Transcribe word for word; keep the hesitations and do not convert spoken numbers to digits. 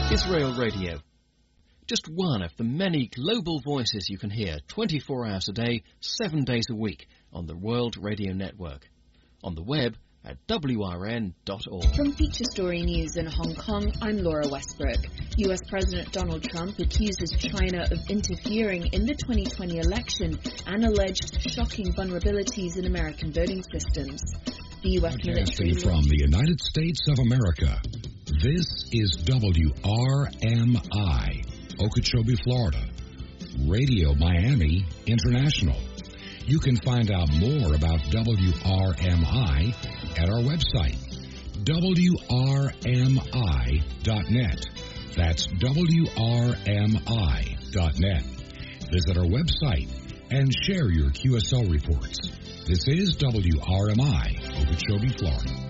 Israel Radio. Just one of the many global voices you can hear twenty-four hours a day, seven days a week on the World Radio Network. On the web at W R N dot org. From Feature Story News in Hong Kong, I'm Laura Westbrook. U S President Donald Trump accuses China of interfering in the twenty twenty election and alleged shocking vulnerabilities in American voting systems. The U S military... From the United States of America, this is W R M I, Okeechobee, Florida, Radio Miami International. You can find out more about W R M I at our website, W R M I dot net. That's W R M I dot net. Visit our website and share your Q S L reports. This is W R M I, Okeechobee, Florida.